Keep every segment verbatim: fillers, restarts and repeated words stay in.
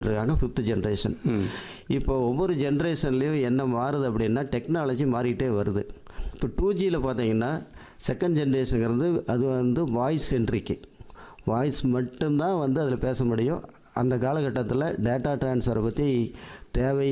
இருக்காங்க fifth generation. இப்போ ஒவ்வொரு ஜென்ரேஷன்லேயும் என்ன மாறுது அப்படின்னா டெக்னாலஜி மாறிக்கிட்டே வருது. இப்போ டூ ஜியில் பார்த்தீங்கன்னா செகண்ட் ஜென்ரேஷனுங்கிறது அது வந்து வாய்ஸ் சென்ட்ரிக்கு, வாய்ஸ் மட்டும்தான் வந்து அதில் பேச முடியும். அந்த காலகட்டத்தில் டேட்டா ட்ரான்ஸ்ஃபரை பற்றி தேவை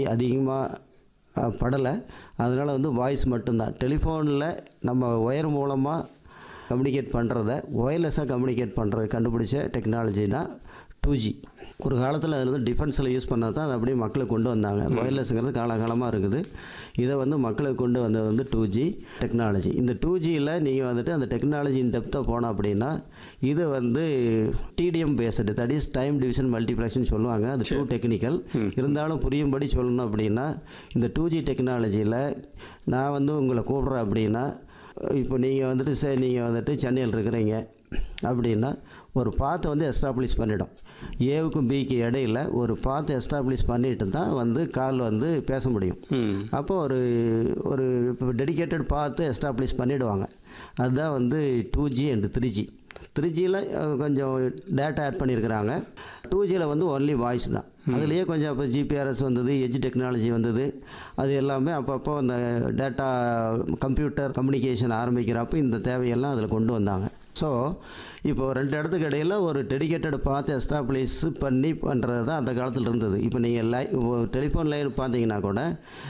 அதிகமாக படலை. அதனால் வந்து வாய்ஸ் மட்டும்தான். டெலிஃபோனில் நம்ம ஒயர் மூலமாக கம்யூனிகேட் பண்ணுறத ஒயர்லெஸ்ஸாக கம்யூனிகேட் பண்ணுறது கண்டுபிடிச்ச டெக்னாலஜி தான் டூ ஜி. ஒரு காலத்தில் அதில் வந்து டிஃபென்ஸில் யூஸ் பண்ணது தான் அது அப்படியே மக்களுக்கு கொண்டு வந்தாங்க. ஒயர்லெஸ்ஸுங்கிறது காலகாலமாக இருக்குது. இதை வந்து மக்களுக்கு கொண்டு வந்தது வந்து டூ ஜி டெக்னாலஜி. இந்த டூ ஜியில் நீங்கள் வந்துட்டு அந்த டெக்னாலஜியின் டெப்த்தாக போனோம் அப்படின்னா இது வந்து TDM based, that is time division மல்டிப்ளெக்ஸ்னு சொல்லுவாங்க. அது டூ டெக்னிக்கல். இருந்தாலும் புரியும்படி சொல்லணும் அப்படின்னா இந்த டூ ஜி டெக்னாலஜியில் நான் வந்து உங்களை கூப்பிட்றேன் அப்படின்னா இப்போ நீங்கள் வந்துட்டு சரி நீங்கள் வந்துட்டு சென்னையில் இருக்கிறீங்க அப்படின்னா ஒரு பாத்தை வந்து எஸ்டாப்ளிஷ் பண்ணிடும். ஏவுக்கும் பிக்கு இடையில் ஒரு பாத்தை எஸ்டாப்ளிஷ் பண்ணிட்டு தான் வந்து கால் வந்து பேச முடியும். அப்போ ஒரு ஒரு இப்போ டெடிக்கேட்டட் பாத்து எஸ்டாப்ளிஷ் பண்ணிவிடுவாங்க. அதுதான் வந்து two G and three G. Three ஜியில் கொஞ்சம் டேட்டா ஆட் பண்ணியிருக்கிறாங்க. டூ ஜியில் வந்து ஒன்லி வாய்ஸ் தான். அதுலேயே கொஞ்சம் இப்போ ஜிபிஆர்எஸ் வந்தது, எட்ஜ் டெக்னாலஜி வந்தது. அது எல்லாமே அப்பப்போ அந்த டேட்டா கம்ப்யூட்டர் கம்யூனிகேஷன் ஆரம்பிக்கிறப்போ இந்த தேவையெல்லாம் அதில் கொண்டு வந்தாங்க. ஸோ இப்போ ரெண்டு இடத்துக்கு இடையில் ஒரு டெடிக்கேட்டட் பார்த்து எஸ்டாப்ளிஷ் பண்ணி பண்ணுறது தான் அந்த காலத்தில் இருந்தது. இப்போ நீங்கள் லை டெலிஃபோன் லைன் பார்த்தீங்கன்னா கூட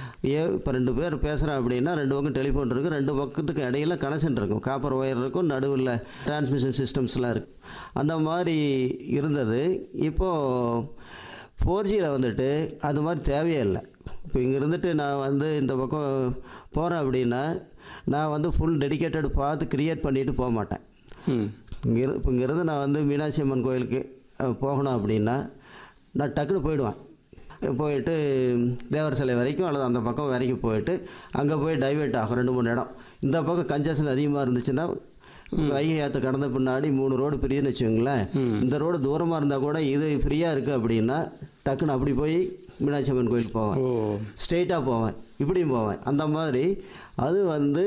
ஏ இப்போ ரெண்டு பேர் பேசுகிறேன் அப்படின்னா ரெண்டு பக்கம் டெலிஃபோன் இருக்குது, ரெண்டு பக்கத்துக்கு இடையில கனெக்ஷன் இருக்கும், காப்பர் ஒயர் இருக்கும், நடுவில் டிரான்ஸ்மிஷன் சிஸ்டம்ஸ்லாம் இருக்குது. அந்த மாதிரி இருந்தது. இப்போது ஃபோர் ஜியில் வந்துட்டு அது மாதிரி தேவையே இல்லை. இப்போ இங்கே இருந்துட்டு நான் வந்து இந்த பக்கம் போகிறேன் அப்படின்னா நான் வந்து ஃபுல் டெடிக்கேட்டட் பார்த்து க்ரியேட் பண்ணிவிட்டு போக மாட்டேன். இங்கே இப்போ இங்கேருந்து நான் வந்து மீனாட்சி அம்மன் கோயிலுக்கு போகணும் அப்படின்னா நான் டக்குன்னு போயிடுவேன். போயிட்டு தேவர் சிலை வரைக்கும் அல்லது அந்த பக்கம் வரைக்கும் போயிட்டு அங்கே போய் டைவெர்ட் ஆகும் ரெண்டு மூணு இடம். இந்த பக்கம் கன்ஜெஷன் அதிகமாக இருந்துச்சுன்னா வைகை ஆற்று கடந்த பின்னாடி மூணு ரோடு பிரியுதுன்னு வச்சுக்கோங்களேன். இந்த ரோடு தூரமாக இருந்தால் கூட இது ஃப்ரீயாக இருக்குது அப்படின்னா டக்குன்னு அப்படி போய் மீனாட்சி அம்மன் கோயிலுக்கு போவேன், ஸ்ட்ரெயிட்டாக போவேன், இப்படியும் போவேன். அந்த மாதிரி அது வந்து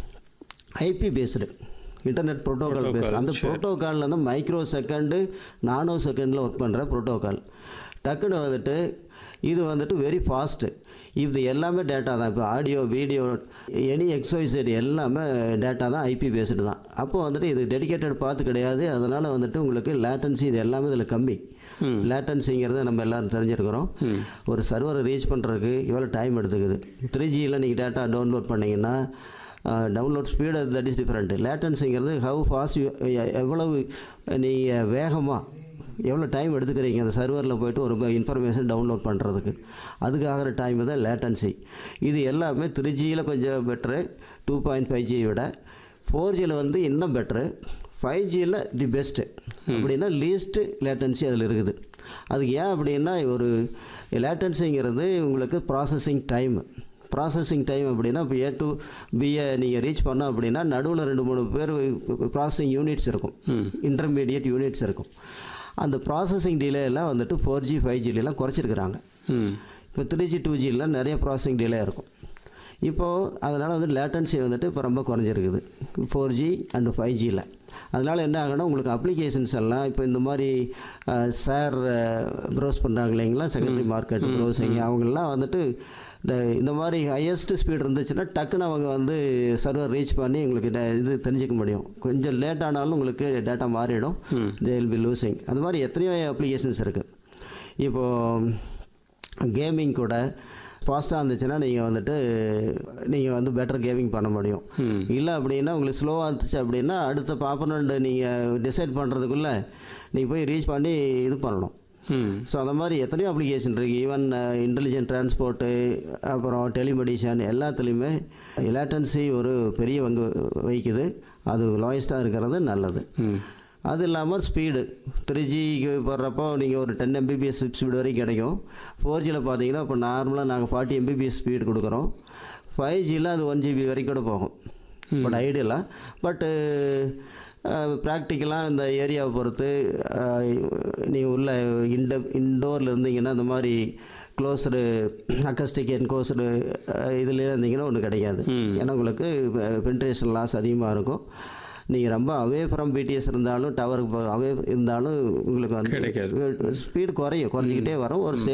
IP based, internet protocol based. அந்த ப்ரோட்டோகாலில் வந்து மைக்ரோ செகண்டு நானோ செகண்டில் ஒர்க் பண்ணுற ப்ரோட்டோகால். டக்குன்னு வந்துட்டு இது வந்துட்டு வெரி ஃபாஸ்ட்டு. இது எல்லாமே டேட்டா தான். இப்போ ஆடியோ வீடியோ எனி எக்ஸ்ஒய்சைடு எல்லாமே டேட்டா தான், ஐபி பேஸ்டு தான். அப்போது வந்துட்டு இது டெடிக்கேட்டட் பார்த்து கிடையாது. அதனால் வந்துட்டு உங்களுக்கு லேட்டன்சி இது எல்லாமே இதில் கம்மி. லேட்டன்சிங்கிறத நம்ம எல்லோரும் தெரிஞ்சிருக்கிறோம். ஒரு சர்வரை ரீச் பண்ணுறதுக்கு எவ்வளோ டைம் எடுத்துக்குது. த்ரீ ஜியில் நீங்கள் டேட்டா டவுன்லோட் பண்ணிங்கன்னா download speed that is different. லேட்டன்சிங்கிறது how fast, எவ்வளவு நீங்கள் வேகமாக எவ்வளோ டைம் எடுத்துக்கிறீங்க அந்த சர்வரில் போய்ட்டு ஒரு இன்ஃபர்மேஷன் டவுன்லோட் பண்ணுறதுக்கு, அதுக்கு ஆகிற டைம் தான் லேட்டன்சி. இது எல்லாமே த்ரீ ஜியில் கொஞ்சம் பெட்ரு, டூ பாயிண்ட் ஃபைவ் ஜியை விட. ஃபோர் ஜியில் வந்து இன்னும் பெட்ரு, ஃபைவ் ஜியில் தி பெஸ்ட்டு. அப்படின்னா லீஸ்ட்டு லேட்டன்சி அதில் இருக்குது. அதுக்கு ஏன் அப்படின்னா ஒரு லேட்டன்சிங்கிறது உங்களுக்கு ப்ராசஸிங் டைம். ப்ராசஸிங் டைம் அப்படின்னா இப்போ ஏ டு பியை நீங்கள் ரீச் பண்ணோம் அப்படின்னா நடுவில் ரெண்டு மூணு பேர் ப்ராசஸிங் யூனிட்ஸ் இருக்கும், இன்டர்மீடியட் யூனிட்ஸ் இருக்கும். அந்த ப்ராசஸிங் டிலே எல்லாம் வந்துட்டு ஃபோர் ஜி ஃபைவ் ஜிலாம் குறைச்சிருக்கிறாங்க. இப்போ த்ரீ ஜி டூ ஜிலாம் நிறைய ப்ராசஸிங் டிலே இருக்கும். இப்போது அதனால் வந்து லேட்டன்சி வந்துட்டு இப்போ ரொம்ப குறைஞ்சிருக்குது ஃபோர் ஜி அண்டு ஃபைவ் ஜியில். அதனால் என்ன ஆகுனா உங்களுக்கு அப்ளிகேஷன்ஸ் எல்லாம் இப்போ இந்த மாதிரி ஷேர் ப்ரௌஸ் பண்ணுறாங்க இல்லைங்களா, செகண்டரி மார்க்கெட் ப்ரௌசிங், அவங்கெல்லாம் வந்துட்டு இந்த இந்த மாதிரி ஹையஸ்ட் ஸ்பீடு இருந்துச்சுன்னா டக்குன்னு அவங்க வந்து சர்வர் ரீச் பண்ணி உங்களுக்கு இது தெரிஞ்சிக்க முடியும். கொஞ்சம் லேட் ஆனாலும் உங்களுக்கு டேட்டா மாறிடும், தே வில் பி லூசிங். அது மாதிரி எத்தனையோ அப்ளிகேஷன்ஸ் இருக்குது. இப்போது கேமிங் கூட ஃபாஸ்ட்டாக இருந்துச்சுன்னா நீங்கள் வந்துட்டு நீங்கள் வந்து பெட்டர் கேமிங் பண்ண முடியும். இல்லை அப்படின்னா உங்களுக்கு ஸ்லோவாக இருந்துச்சு அப்படின்னா அடுத்த பாப்பனண்ட் நீங்கள் டிசைட் பண்ணுறதுக்குள்ளே நீங்கள் போய் ரீச் பண்ணி இது பண்ணணும். ஸோ அந்த மாதிரி எத்தனையோ அப்ளிகேஷன் இருக்குது. ஈவன் இன்டெலிஜென்ட் டிரான்ஸ்போர்ட்டு, அப்புறம் டெலிமெடிஷன், எல்லாத்துலேயுமே லேட்டன்சி ஒரு பெரிய பங்கு வகிக்குது. அது லோயஸ்ட்டாக இருக்கிறது நல்லது. அது இல்லாமல் ஸ்பீடு த்ரீ ஜிக்கு போடுறப்போ நீங்கள் ஒரு டென் எம்பிபிஎஸ் ஸ்பீடு வரைக்கும் கிடைக்கும். ஃபோர் ஜியில் பார்த்தீங்கன்னா இப்போ நார்மலாக நாங்கள் ஃபார்ட்டி எம்பிபிஎஸ் ஸ்பீடு கொடுக்குறோம். ஃபைவ் ஜியில் அது ஒன் ஜிபி வரைக்கும் கூட போகும். பட் ஐடியலாக பட்டு ப்ராக்டிக்கலாக இந்த ஏரியாவை பொறுத்து நீங்கள் உள்ள இன்ட இன்டோரில் இருந்தீங்கன்னா இந்த மாதிரி க்ளோஸ்டு அக்கஸ்டிக் என்கோஸ்டு இதுலேயே இருந்தீங்கன்னா ஒன்றும் கிடைக்காது. ஏன்னா உங்களுக்கு பென்ட்ரேஷன் லாஸ் அதிகமாக இருக்கும். நீங்கள் ரொம்ப அவே ஃப்ரம் பிடிஎஸ் இருந்தாலும் டவருக்கு அவே இருந்தாலும் உங்களுக்கு வந்து கிடைக்காது. ஸ்பீடு குறையும் குறைஞ்சிக்கிட்டே வரும். ஒரு